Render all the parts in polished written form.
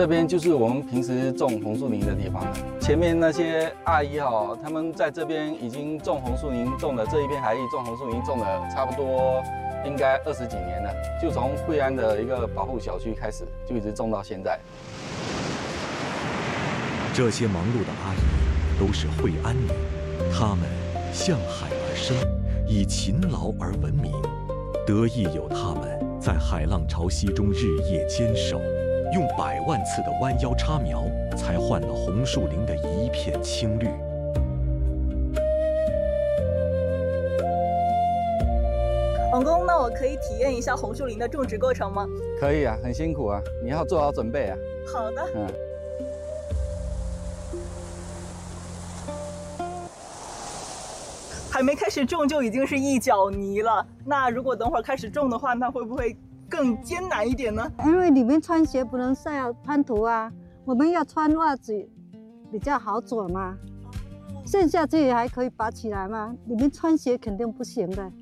这边就是我们平时种红树林的地方了。前面那些阿姨哈，他们在这边已经种红树林，种了这一片海域种红树林，种了差不多应该20几年了。就从惠安的一个保护小区开始，就一直种到现在。 这些忙碌的阿姨都是惠安女，她们向海而生，以勤劳而闻名。得益有她们在海浪潮汐中日夜坚守，用100万次的弯腰插苗，才换了红树林的一片青绿。 王工，那我可以体验一下红树林的种植过程吗？ 可以啊，很辛苦啊，你要做好准备啊。 好的。还没开始种就已经是一脚泥了。那如果等会儿开始种的话，那会不会更艰难一点呢？ 因为里面穿鞋不能晒啊，攀土啊，我们要穿袜子比较好走嘛。剩下这里还可以拔起来吗？里面穿鞋肯定不行的。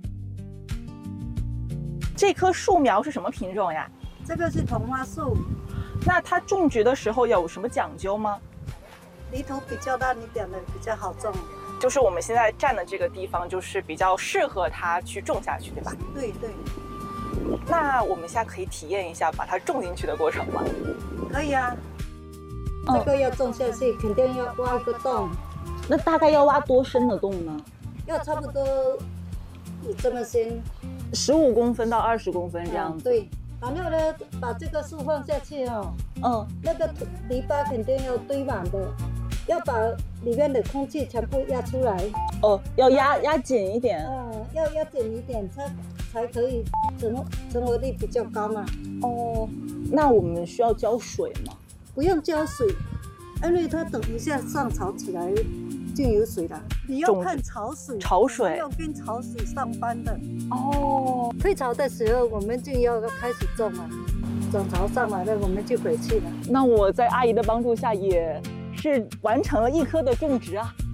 这棵树苗是什么品种呀？ 这个是桐花树。 那它种植的时候有什么讲究吗？ 泥土比较烂一点的比较好种。 就是我们现在站的这个地方，就是比较适合它去种下去，对吧？ 对对。 那我们现在可以体验一下把它种进去的过程吗？ 可以啊。这个要种下去，肯定要挖一个洞。 那大概要挖多深的洞呢？ 要差不多有这么深 ，15公分到20公分这样子。 对。然后呢，把这个树放下去哦。那个篱笆肯定要堆满的。要把里面的空气全部压出来。 要压紧一点。 要压紧一点，才可以成活率比较高嘛。 那我们需要浇水吗？ 不用浇水，因为它等一下上潮起来就有水了。你要看潮水。潮水要跟潮水上班的。退潮的时候我们就要开始种了，涨潮上来了我们就回去了。 那我在阿姨的帮助下也是完成了1棵的种植啊。